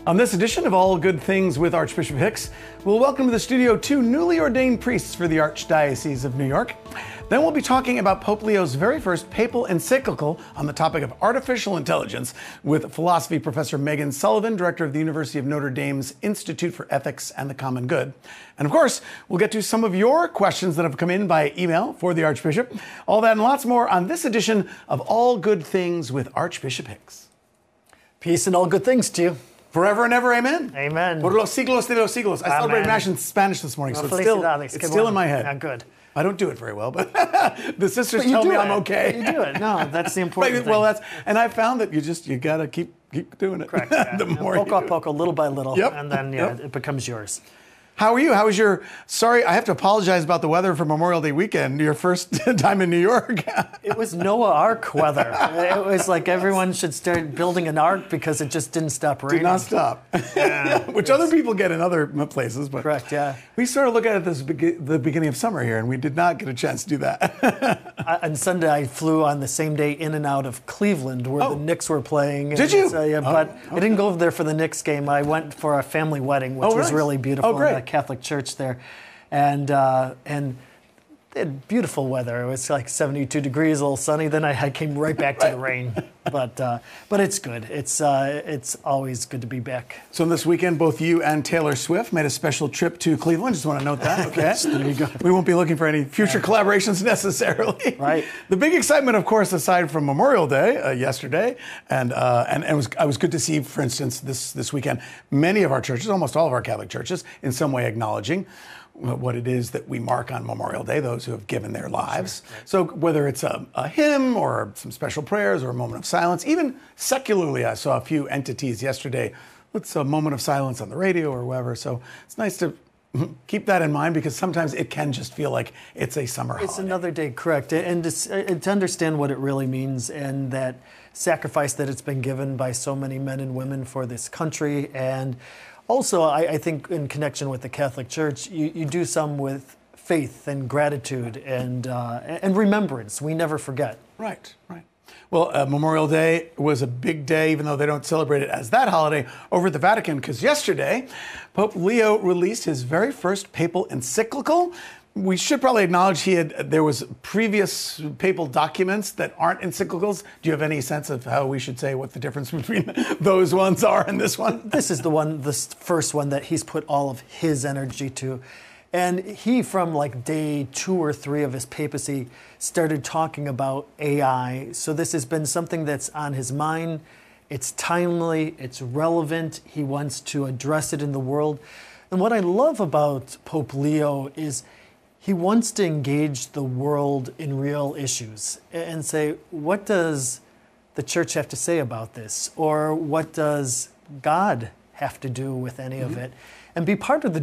On this edition of All Good Things with Archbishop Hicks, we'll welcome to the studio two newly ordained priests for the Archdiocese of New York. Then we'll be talking about Pope Leo's very first papal encyclical on the topic of artificial intelligence with philosophy professor Megan Sullivan, director of the University of Notre Dame's Institute for Ethics and the Common Good. And of course, we'll get to some of your questions that have come in by email for the Archbishop. All that and lots more on this edition of All Good Things with Archbishop Hicks. Peace and all good things to you. Forever and ever, amen. Amen. Por los siglos de los siglos. I celebrated Mass in Spanish this morning, so it's still in my head. Yeah, good. I don't do it very well, but the sisters tell me I'm okay. You do it. No, that's the important thing. Well, and I found that you got to keep doing it. Correct. Yeah. The more poco a poco, little by little, Yep. and then it becomes yours. How are you? How was your, sorry, I have to apologize about the weather for Memorial Day weekend, your first time in New York. It was Noah Ark weather. It was like everyone should start building an ark because it just didn't stop raining. Did not stop. Yeah, Which other people get in other places. But correct, yeah. We sort of look at it the beginning of summer here, and we did not get a chance to do that. On Sunday, I flew on the same day in and out of Cleveland, where the Knicks were playing. Did you? But I didn't go over there for the Knicks game. I went for a family wedding, which was really beautiful. Oh, great. In a Catholic church there, and they had beautiful weather. It was like 72 degrees, a little sunny. Then I came right back to the rain. But it's good. It's always good to be back. So this weekend, both you and Taylor Swift made a special trip to Cleveland. Just want to note that. Okay. There you go. We won't be looking for any future collaborations necessarily. Right. The big excitement, of course, aside from Memorial Day yesterday, and I was good to see, for instance, this weekend, many of our churches, almost all of our Catholic churches, in some way acknowledging what it is that we mark on Memorial Day, those who have given their lives. Sure, right. So whether it's a hymn or some special prayers or a moment of silence, even secularly, I saw a few entities yesterday. It's a moment of silence on the radio or wherever. So it's nice to keep that in mind, because sometimes it can just feel like it's a summer holiday. It's another day, correct. And to understand what it really means, and that sacrifice that it's been given by so many men and women for this country. And also, I think in connection with the Catholic Church, you do some with faith and gratitude and remembrance. We never forget. Right. Well, Memorial Day was a big day, even though they don't celebrate it as that holiday, over at the Vatican, because yesterday, Pope Leo released his very first papal encyclical. We should probably acknowledge there was previous papal documents that aren't encyclicals. Do you have any sense of how we should say what the difference between those ones are and this one? This is the first one that he's put all of his energy to. And he, from like day 2 or 3 of his papacy, started talking about AI. So this has been something that's on his mind. It's timely, it's relevant. He wants to address it in the world. And what I love about Pope Leo is he wants to engage the world in real issues and say, what does the church have to say about this? Or what does God have to do with any of it? And be part of the